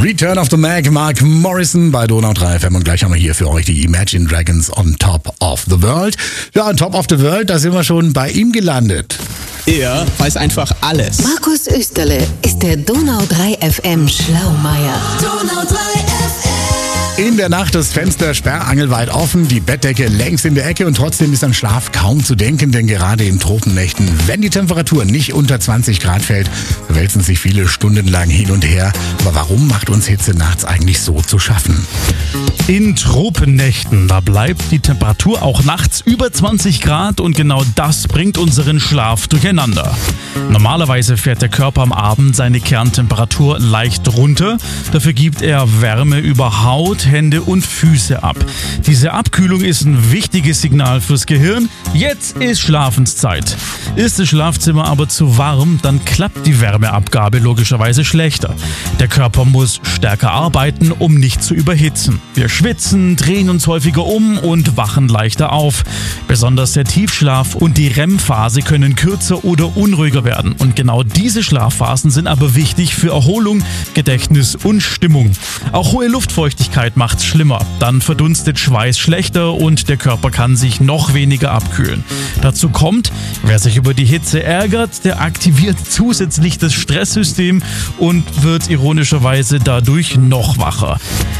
Return of the Mac, Mark Morrison bei Donau 3 FM und gleich haben wir hier für euch die Imagine Dragons on Top of the World. Ja, on Top of the World, da sind wir schon bei ihm gelandet. Er weiß einfach alles. Markus Österle ist der Donau 3 FM Schlaumeier. Donau 3 FM. In der Nacht das Fenster sperrangelweit offen, die Bettdecke längst in der Ecke und trotzdem ist an Schlaf kaum zu denken, denn gerade in Tropennächten, wenn die Temperatur nicht unter 20 Grad fällt, wälzen sich viele Stunden lang hin und her. Aber warum macht uns Hitze nachts eigentlich so zu schaffen? In Tropennächten, da bleibt die Temperatur auch nachts über 20 Grad und genau das bringt unseren Schlaf durcheinander. Normalerweise fährt der Körper am Abend seine Kerntemperatur leicht runter, dafür gibt er Wärme über Haut, Hände und Füße ab. Diese Abkühlung ist ein wichtiges Signal fürs Gehirn. Jetzt ist Schlafenszeit. Ist das Schlafzimmer aber zu warm, dann klappt die Wärmeabgabe logischerweise schlechter. Der Körper muss stärker arbeiten, um nicht zu überhitzen. Wir schwitzen, drehen uns häufiger um und wachen leichter auf. Besonders der Tiefschlaf und die REM-Phase können kürzer oder unruhiger werden. Und genau diese Schlafphasen sind aber wichtig für Erholung, Gedächtnis und Stimmung. Auch hohe Luftfeuchtigkeit macht's schlimmer. Dann verdunstet Schweiß schlechter und der Körper kann sich noch weniger abkühlen. Dazu kommt, wer sich über die Hitze ärgert, der aktiviert zusätzlich das Stresssystem und wird ironischerweise dadurch noch wacher.